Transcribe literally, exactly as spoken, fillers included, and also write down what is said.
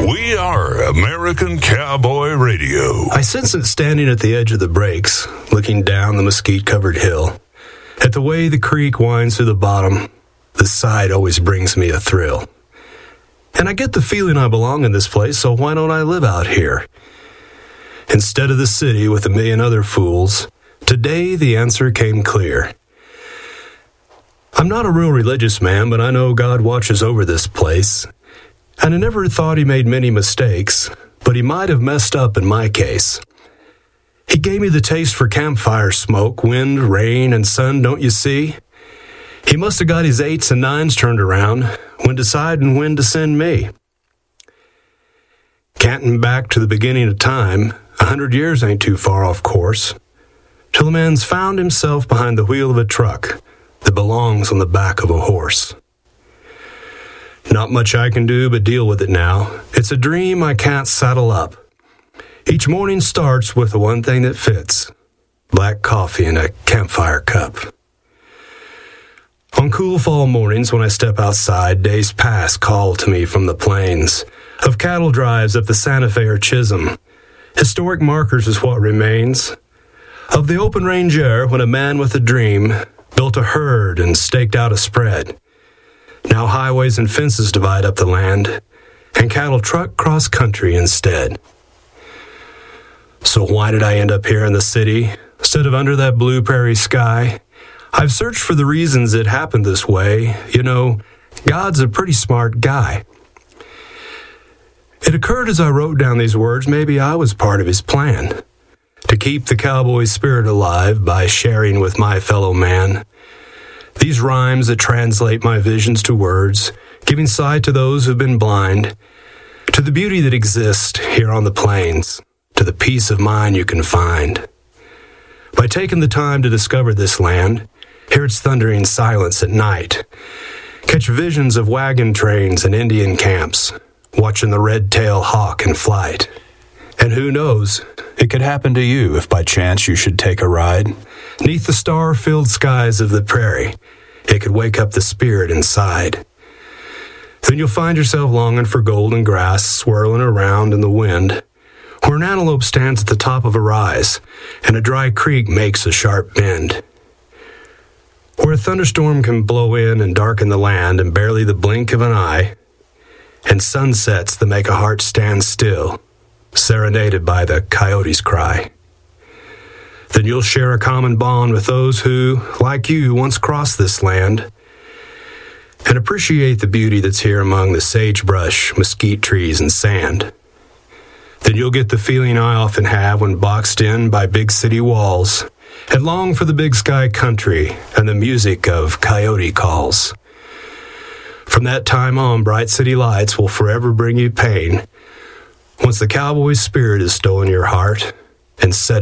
We are American Cowboy Radio. I sense it standing at the edge of the breaks, looking down the mesquite-covered hill. At the way the creek winds through the bottom, the sight always brings me a thrill. And I get the feeling I belong in this place, so why don't I live out here? Instead of the city with a million other fools, today the answer came clear. I'm not a real religious man, but I know God watches over this place. And I never thought he made many mistakes, but he might have messed up in my case. He gave me the taste for campfire smoke, wind, rain, and sun, don't you see? He must have got his eights and nines turned around when deciding when to send me. Canting back to the beginning of time, a hundred years ain't too far off course, till a man's found himself behind the wheel of a truck that belongs on the back of a horse. Not much I can do but deal with it now. It's a dream I can't saddle up. Each morning starts with the one thing that fits: black coffee in a campfire cup. On cool fall mornings when I step outside, days past call to me from the plains, of cattle drives up the Santa Fe or Chisholm. Historic markers is what remains of the open range air when a man with a dream built a herd and staked out a spread. Now highways and fences divide up the land, and cattle truck cross country instead. So why did I end up here in the city, instead of under that blue prairie sky? I've searched for the reasons it happened this way. You know, God's a pretty smart guy. It occurred as I wrote down these words, maybe I was part of his plan, to keep the cowboy spirit alive by sharing with my fellow man these rhymes that translate my visions to words, giving sight to those who've been blind, to the beauty that exists here on the plains, to the peace of mind you can find. By taking the time to discover this land, hear its thundering silence at night, catch visions of wagon trains and Indian camps, watching the red-tailed hawk in flight. And who knows, it could happen to you if by chance you should take a ride. Neath the star-filled skies of the prairie, it could wake up the spirit inside. Then you'll find yourself longing for golden grass swirling around in the wind, where an antelope stands at the top of a rise, and a dry creek makes a sharp bend. Where a thunderstorm can blow in and darken the land in barely the blink of an eye, and sunsets that make a heart stand still, serenaded by the coyote's cry. Then you'll share a common bond with those who, like you, once crossed this land, and appreciate the beauty that's here among the sagebrush, mesquite trees, and sand. Then you'll get the feeling I often have when boxed in by big city walls, and long for the big sky country and the music of coyote calls. From that time on, bright city lights will forever bring you pain, once the cowboy spirit has stolen your heart and set